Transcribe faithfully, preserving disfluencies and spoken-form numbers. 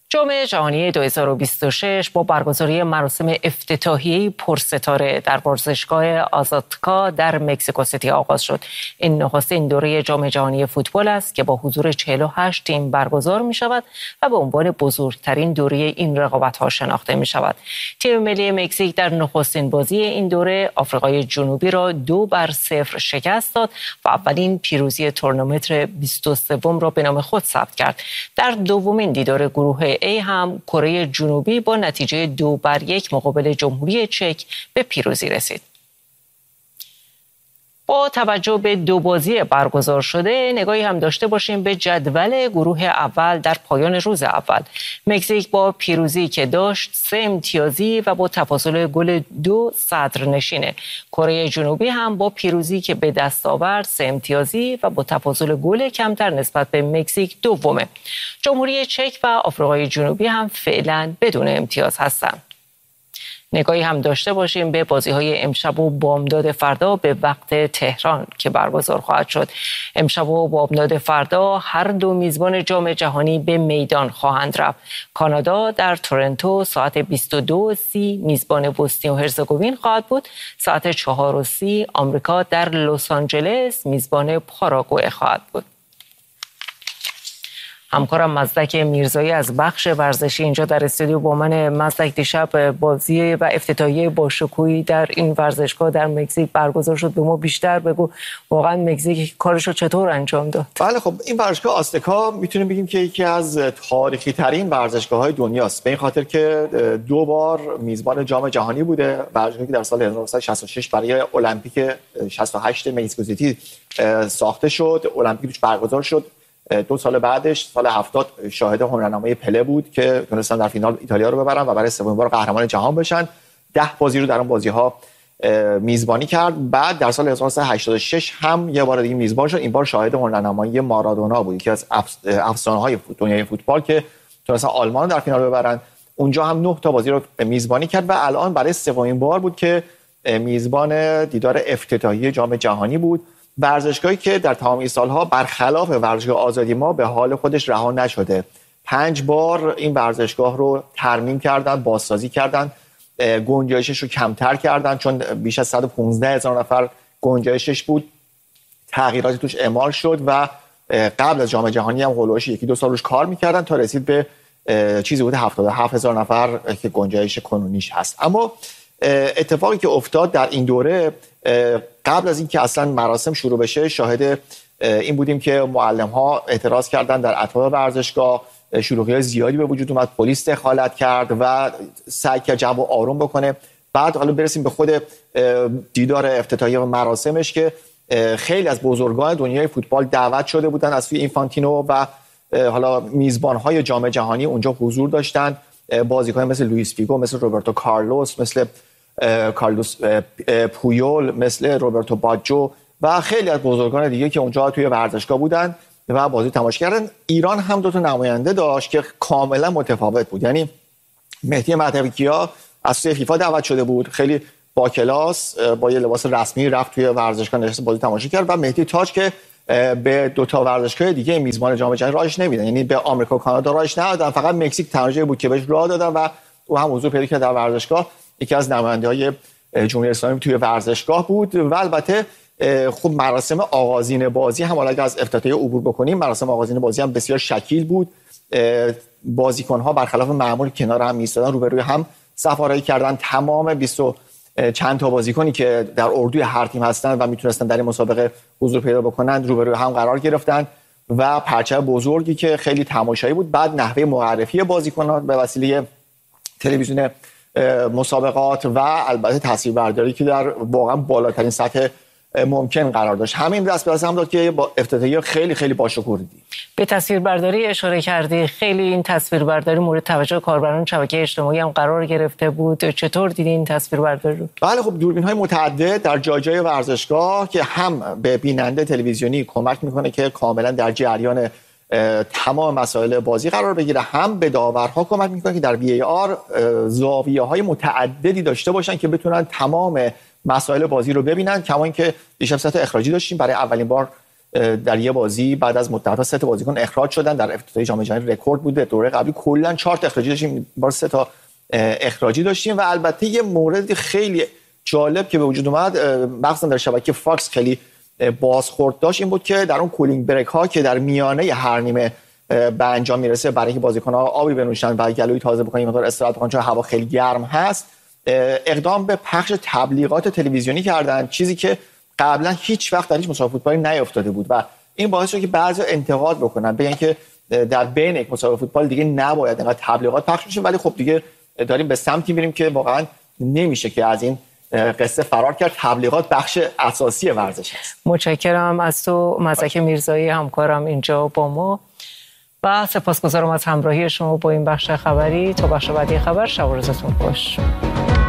جام جهانی دو هزار و بیست و شش با برگزاری مراسم افتتاحیه پرستاره در ورزشگاه آزاتکا در مکزیکو سیتی آغاز شد. این نخستین دوره جام جهانی فوتبال است که با حضور چهل و هشت تیم برگزار می شود و به عنوان بزرگترین دوره این رقابت‌ها شناخته می شود. تیم ملی مکزیک در نخستین بازی این دوره آفریقای جنوبی را دو بر صفر شکست داد و اولین پیروزی تورنمنت بیست و سوم را به نام خود ثبت کرد. در دومین دیدار گروه ای هم کره جنوبی با نتیجه دو بر یک مقابل جمهوری چک به پیروزی رسید. با توجه به دو بازی برگزار شده نگاهی هم داشته باشیم به جدول گروه اول. در پایان روز اول مکزیک با پیروزی که داشت سه امتیازی و با تفاضل گل دو صدرنشینه. کره جنوبی هم با پیروزی که به دست آورد سه امتیازی و با تفاضل گل کمتر نسبت به مکزیک دومه. جمهوری چک و آفریقای جنوبی هم فعلا بدون امتیاز هستند. نگاهی هم داشته باشیم به بازی‌های امشب و بامداد فردا به وقت تهران که برگزار خواهد شد. امشب و بامداد فردا هر دو میزبان جام جهانی به میدان خواهند رفت. کانادا در تورنتو ساعت بیست و دو و سی میزبان بوسنی و هرزگوین خواهد بود. ساعت چهار و سی آمریکا در لس آنجلس میزبان پاراگوئه خواهد بود. همکارم مزدک میرزایی از بخش ورزشی اینجا در استودیو با من. مزدک، دیشب بازی و افتتاحیه باشکوهی در این ورزشگاه در مکزیک برگزار شد. به ما بیشتر بگو واقعا مکزیک کارشو چطور انجام داد؟ بله خب این ورزشگاه آزتکا میتونیم بگیم که یکی از تاریخی ترین ورزشگاه‌های دنیاست، به این خاطر که دو بار میزبان جام جهانی بوده. ورزشگاهی که در سال هزار و نهصد و شصت و شش برای المپیک شصت و هشت مکزیکو سیتی ساخته شد، المپیک توش برگزار شد. دو سال بعدش سال هفتاد شاهد هنرنمای پله بود که تونستن در فینال ایتالیا رو ببرن و برای سومین بار قهرمان جهان بشن. ده بازی رو در اون بازی‌ها میزبانی کرد. بعد در سال هزار و نهصد و هشتاد و شش هم یه بار دیگه میزبان شد، این بار شاهد هنرنمایی مارادونا بود، یکی از افسانه‌های دنیای فوتبال که تونستن آلمان رو در فینال ببرن. اونجا هم نه تا بازی رو میزبانی کرد و الان برای سومین بار بود که میزبان دیدار افتتاحیه جام جهانی بود. ورزشگاهی که در تمام این سالها برخلاف ورزشگاه آزادی ما به حال خودش رها نشده. پنج بار این ورزشگاه رو ترمیم کردن، بازسازی کردن، گنجایشش رو کمتر کردن چون بیش از صد و پانزده هزار نفر گنجایشش بود. تغییراتی توش اعمال شد و قبل از جام جهانی هم هولوش یکی دو سال روش کار میکردن تا رسید به چیزی بود هفتاد و هفت هزار نفر که گنجایش کنونیش هست. اما اتفاقی که افتاد در این دوره، قبل از اینکه اصلا مراسم شروع بشه شاهد این بودیم که معلم‌ها اعتراض کردن در اطراف ورزشگاه، شلوغی زیادی به وجود اومد، پلیس دخالت کرد و سعی کرد جو آروم بکنه. بعد حالا برسیم به خود دیدار افتتاحیه و مراسمش که خیلی از بزرگان دنیای فوتبال دعوت شده بودن از سوی اینفانتینو و حالا میزبان‌های جام جهانی اونجا حضور داشتن. بازیکنان مثل لوئیس فیگو، مثل روبرتو کارلوس، مثل کارلوس پویول، مثل روبرتو باجو و خیلی از بزرگان دیگه که اونجا توی ورزشگاه بودن و بازی تماشا کردن. ایران هم دو تا نماینده داشت که کاملا متفاوت بود. یعنی مهدی مهدوی‌کیا از سوی فیفا دعوت شده بود، خیلی با کلاس با یه لباس رسمی رفت توی ورزشگاه نشست بازی تماشا کرد و مهدی تاج که به دو تا ورزشگاه دیگه میزبان جام جهانی راهش نمیدن، یعنی به آمریکا و کانادا راهش ندادن، فقط مکزیک تنها بود که بهش راه دادن و او هم حضور پیدا کرد در ورزشگاه. یکی از نماینده‌های جمهوری اسلامی توی ورزشگاه بود و البته خب مراسم آغازین بازی هم حالا از افتتاحیه عبور بکنیم، مراسم آغازین بازی هم بسیار شکیل بود. بازیکن‌ها برخلاف معمول کنار هم ایستادن، روبروی هم صف‌آرایی کردن. تمام بیست چند تا بازیکنی که در اردوی هر تیم هستن و میتونستن در این مسابقه حضور پیدا بکنن روبروی هم قرار گرفتن و پرچم بزرگی که خیلی تماشایی بود. بعد نحوه معرفی بازیکنان به وسیله تلویزیون مسابقات و البته تصویربرداری که در واقعا بالاترین سطح ممکن قرار داشت. همین دست به دست هم داد که با افتتاحیه خیلی خیلی باشکوه دیدیم. به تصویربرداری اشاره کردی، خیلی این تصویربرداری مورد توجه کاربران شبکه اجتماعی هم قرار گرفته بود. چطور دیدین این تصویربرداری رو؟ بله خب دوربین‌های متعدد در جای جای ورزشگاه که هم به بیننده تلویزیونی کمک میکنه که کاملا در جریان تمام مسائل بازی قرار بگیره، هم به داورها کمک میکنه که در وی ای آر زاویه‌های متعددی داشته باشن که بتونن تمام مسائل بازی رو ببینن. کما اینکه دیشب سه تا اخراجی داشتیم، برای اولین بار در یه بازی بعد از مدت‌ها سه تا بازیکن اخراج شدن. در افتتاحیه جام جهانی رکورد بوده. دوره قبلی کلا چهار تا اخراجی داشتیم، بار سه تا اخراجی داشتیم. و البته یه مورد خیلی جالب که به وجود اومد، مخصوصا در شبکه فاکس خیلی بازخورد داشت، این بود که در اون کولینگ بریک ها که در میانه هر نیمه به انجام میرسه برای اینکه بازیکن‌ها آبی بنوشن و گلوی تازه بکنن، یه مقدار استراحت بکنن چون هوا خیلی گرم هست، اقدام به پخش تبلیغات تلویزیونی کردن، چیزی که قبلا هیچ وقت در هیچ مسابقه فوتبالی نیافتاده بود. و این باعث شد که بعضی انتقاد بکنن، بگن که در بین یک مسابقه فوتبال دیگه نباید اینقدر تبلیغات پخش بشه. ولی خب دیگه داریم به سمتی میریم که واقعا نمیشه که از این قصه فرار کرد. تبلیغات بخش اساسی ورزش است. متشکرم از تو مزدک میرزایی، همکارم اینجا با ما، و سپاسگزارم از همراهی شما با این بخش خبری. تا بخش بعدی خبر، شب و روزتون خوش.